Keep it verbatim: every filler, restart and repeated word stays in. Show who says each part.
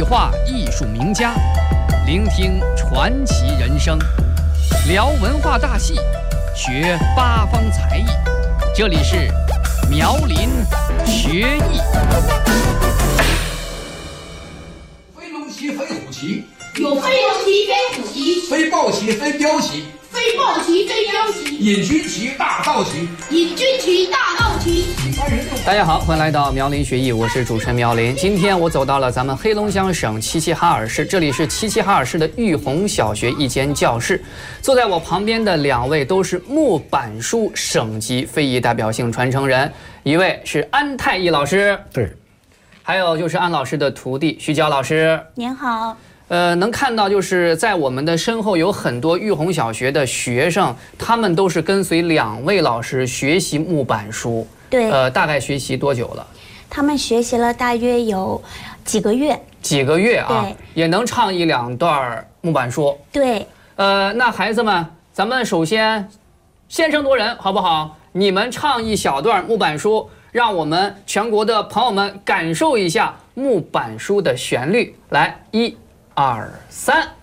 Speaker 1: 对话艺术名家，聆听传奇人生，聊文化大戏，学八方才艺。这里是苗林学艺。
Speaker 2: 飞龙旗，飞虎旗，
Speaker 3: 有飞龙旗、飞虎旗，
Speaker 2: 飞豹旗，飞镖旗，
Speaker 3: 飞豹旗、飞镖旗，
Speaker 2: 引军旗，大道旗，
Speaker 3: 引军旗、大道旗。
Speaker 1: 大家好，欢迎来到苗林学艺，我是主持人苗林。今天我走到了咱们黑龙江省齐齐哈尔市，这里是齐齐哈尔市的玉红小学一间教室。坐在我旁边的两位都是木板书省级非遗代表性传承人，一位是安泰义老师，
Speaker 4: 对，
Speaker 1: 还有就是安老师的徒弟徐娇老师。
Speaker 5: 您好。
Speaker 1: 呃，能看到就是在我们的身后有很多玉红小学的学生，他们都是跟随两位老师学习木板书。
Speaker 5: 对，
Speaker 1: 呃，大概学习多久了？
Speaker 5: 他们学习了大约有几个月。
Speaker 1: 几个月啊？
Speaker 5: 对，
Speaker 1: 也能唱一两段木板书。
Speaker 5: 对。
Speaker 1: 呃，那孩子们，咱们首先先声夺人，好不好？你们唱一小段木板书，让我们全国的朋友们感受一下木板书的旋律。来，一、二、三。